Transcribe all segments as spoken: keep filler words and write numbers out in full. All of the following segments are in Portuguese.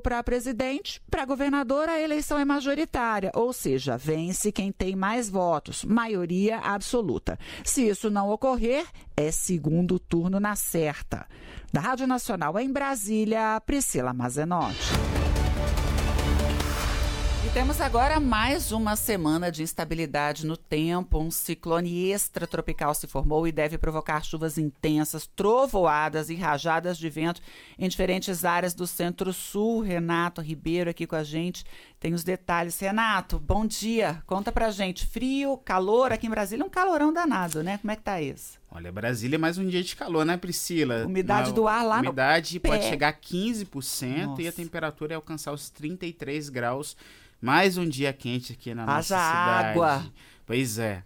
para presidente, para governador a eleição é majoritária, ou seja, vence quem tem mais votos, maioria absoluta. Se isso não ocorrer, é segundo turno na certa. Da Rádio Nacional em Brasília, Priscila Mazenotti. E temos agora mais uma semana de instabilidade no tempo. Um ciclone extratropical se formou e deve provocar chuvas intensas, trovoadas e rajadas de vento em diferentes áreas do Centro-Sul. Renato Ribeiro aqui com a gente tem os detalhes. Renato, bom dia. Conta pra gente. Frio, calor, aqui em Brasília é um calorão danado, né? Como é que tá isso? Olha, Brasília é mais um dia de calor, né, Priscila? Umidade Na, do ar lá umidade no pode pé. chegar a quinze por cento. Nossa. E a temperatura é alcançar os trinta e três graus. Mais um dia quente aqui na nossa Haja cidade. Água. Pois é.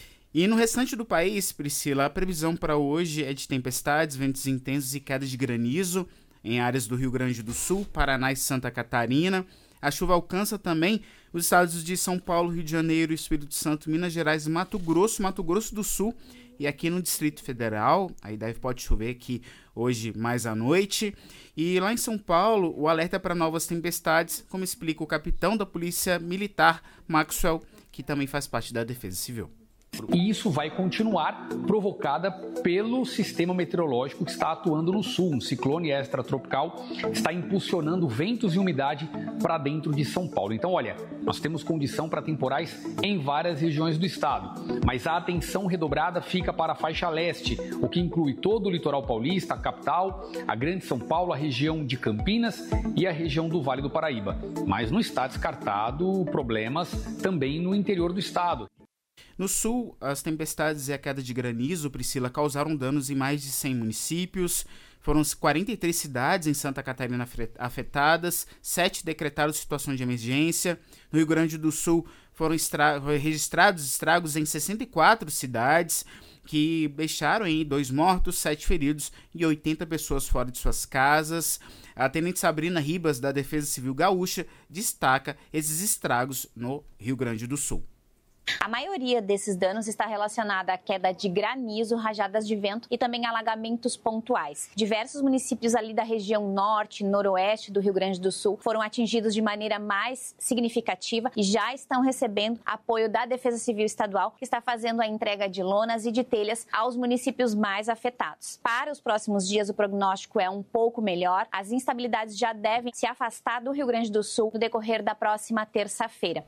E no restante do país, Priscila, a previsão para hoje é de tempestades, ventos intensos e quedas de granizo em áreas do Rio Grande do Sul, Paraná e Santa Catarina. A chuva alcança também os estados de São Paulo, Rio de Janeiro, Espírito Santo, Minas Gerais, Mato Grosso, Mato Grosso do Sul e aqui no Distrito Federal. Aí deve pode chover aqui hoje mais à noite. E lá em São Paulo, o alerta é para novas tempestades, como explica o capitão da Polícia Militar, Maxwell, que também faz parte da Defesa Civil. E isso vai continuar provocada pelo sistema meteorológico que está atuando no sul. Um ciclone extratropical está impulsionando ventos e umidade para dentro de São Paulo. Então, olha, nós temos condição para temporais em várias regiões do estado, mas a atenção redobrada fica para a faixa leste, o que inclui todo o litoral paulista, a capital, a Grande São Paulo, a região de Campinas e a região do Vale do Paraíba. Mas não está descartado problemas também no interior do estado. No sul, as tempestades e a queda de granizo, Priscila, causaram danos em mais de cem municípios. Foram quarenta e três cidades em Santa Catarina afetadas, sete decretaram situação de emergência. No Rio Grande do Sul, foram estra- registrados estragos em sessenta e quatro cidades, que deixaram aí dois mortos, sete feridos e oitenta pessoas fora de suas casas. A tenente Sabrina Ribas, da Defesa Civil Gaúcha, destaca esses estragos no Rio Grande do Sul. A maioria desses danos está relacionada à queda de granizo, rajadas de vento e também alagamentos pontuais. Diversos municípios ali da região norte e noroeste do Rio Grande do Sul foram atingidos de maneira mais significativa e já estão recebendo apoio da Defesa Civil Estadual, que está fazendo a entrega de lonas e de telhas aos municípios mais afetados. Para os próximos dias, o prognóstico é um pouco melhor. As instabilidades já devem se afastar do Rio Grande do Sul no decorrer da próxima terça-feira.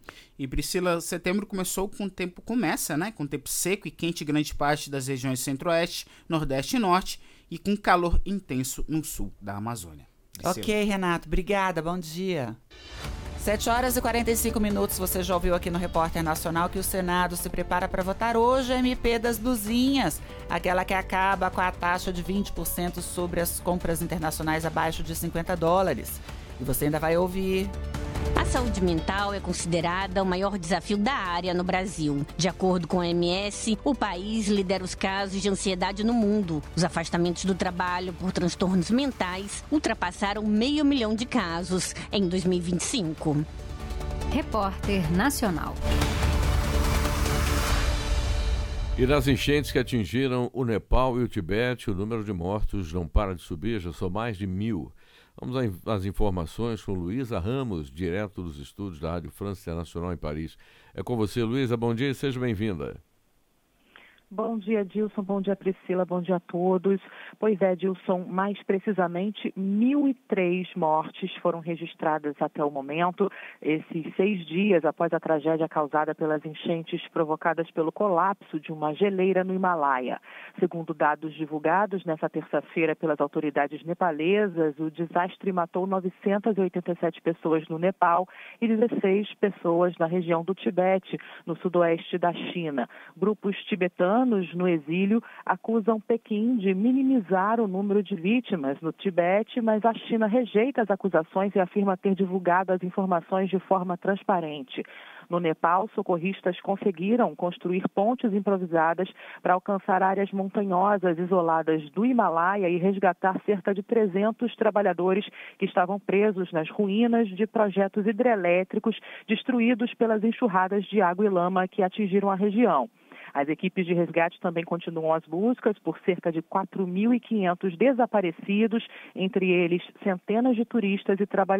E Priscila, setembro começou com o tempo, começa, né? Com tempo seco e quente em grande parte das regiões centro-oeste, nordeste e norte, e com calor intenso no sul da Amazônia. Priscila. Ok, Renato, obrigada, bom dia. sete horas e quarenta e cinco minutos, você já ouviu aqui no Repórter Nacional que o Senado se prepara para votar hoje a M P das luzinhas, aquela que acaba com a taxa de vinte por cento sobre as compras internacionais abaixo de cinquenta dólares. E você ainda vai ouvir... A saúde mental é considerada o maior desafio da área no Brasil. De acordo com a O M S, o país lidera os casos de ansiedade no mundo. Os afastamentos do trabalho por transtornos mentais ultrapassaram meio milhão de casos em dois mil e vinte e cinco. Repórter Nacional. E nas enchentes que atingiram o Nepal e o Tibete, o número de mortos não para de subir, já são mais de mil. Vamos às informações com Luísa Ramos, direto dos estúdios da Rádio França Internacional em Paris. É com você, Luísa. Bom dia e seja bem-vinda. Bom dia, Dilson. Bom dia, Priscila. Bom dia a todos. Pois é, Dilson, mais precisamente mil e três mortes foram registradas até o momento, esses seis dias após a tragédia causada pelas enchentes provocadas pelo colapso de uma geleira no Himalaia. Segundo dados divulgados nesta terça-feira pelas autoridades nepalesas, o desastre matou novecentas e oitenta e sete pessoas no Nepal e dezesseis pessoas na região do Tibete, no sudoeste da China. Grupos tibetanos no exílio acusam Pequim de minimizar o número de vítimas no Tibete, mas a China rejeita as acusações e afirma ter divulgado as informações de forma transparente. No Nepal, socorristas conseguiram construir pontes improvisadas para alcançar áreas montanhosas isoladas do Himalaia e resgatar cerca de trezentos trabalhadores que estavam presos nas ruínas de projetos hidrelétricos destruídos pelas enxurradas de água e lama que atingiram a região. As equipes de resgate também continuam as buscas por cerca de quatro mil e quinhentos desaparecidos, entre eles centenas de turistas e trabalhadores.